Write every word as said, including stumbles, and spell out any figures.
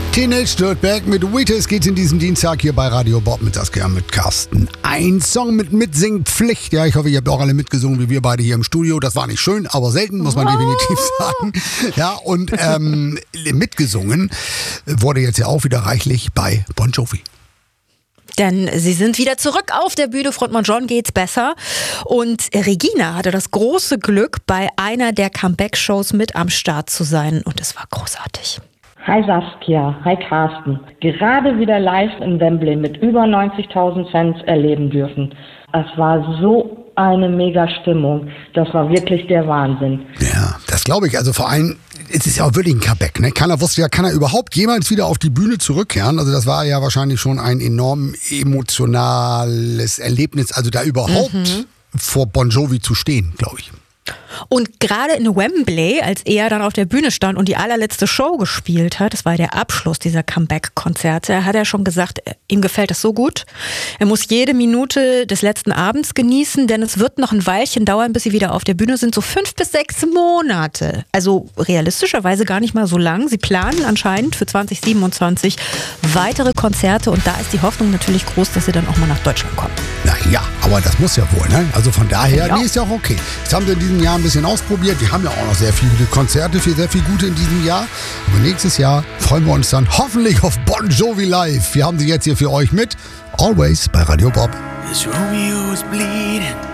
Teenage Dirtbag mit Wheaties geht's in diesem Dienstag hier bei Radio Bob mit Saskia, mit Carsten. Ein Song mit Mitsingpflicht. Ja, ich hoffe, ihr habt auch alle mitgesungen, wie wir beide hier im Studio. Das war nicht schön, aber selten, muss man definitiv sagen. Ja, und ähm, mitgesungen wurde jetzt ja auch wieder reichlich bei Bon Jovi. Denn sie sind wieder zurück auf der Bühne. Frontmann John geht's besser. Und Regina hatte das große Glück, bei einer der Comeback-Shows mit am Start zu sein. Und es war großartig. Hi Saskia, hi Carsten. Gerade wieder live in Wembley mit über neunzigtausend Fans erleben dürfen. Es war so eine mega Stimmung. Das war wirklich der Wahnsinn. Ja, das glaube ich. Also vor allem, es ist ja auch wirklich ein Comeback. Ne? Keiner wusste ja, kann er überhaupt jemals wieder auf die Bühne zurückkehren? Also das war ja wahrscheinlich schon ein enorm emotionales Erlebnis. Also da überhaupt mhm. vor Bon Jovi zu stehen, glaube ich. Und gerade in Wembley, als er dann auf der Bühne stand und die allerletzte Show gespielt hat, das war der Abschluss dieser Comeback-Konzerte, hat er schon gesagt, ihm gefällt das so gut. Er muss jede Minute des letzten Abends genießen, denn es wird noch ein Weilchen dauern, bis sie wieder auf der Bühne sind, so fünf bis sechs Monate. Also realistischerweise gar nicht mal so lang. Sie planen anscheinend für zwanzig siebenundzwanzig weitere Konzerte und da ist die Hoffnung natürlich groß, dass sie dann auch mal nach Deutschland kommen. Na ja, aber das muss ja wohl, ne? Also von daher, ja. nee, ist ja auch okay. Jetzt haben sie in diesem Jahr ein bisschen ausprobiert. Wir haben ja auch noch sehr viele Konzerte für sehr viel Gute in diesem Jahr. Aber nächstes Jahr freuen wir uns dann hoffentlich auf Bon Jovi live. Wir haben sie jetzt hier für euch mit Always bei Radio Bob. This Romeo is bleeding.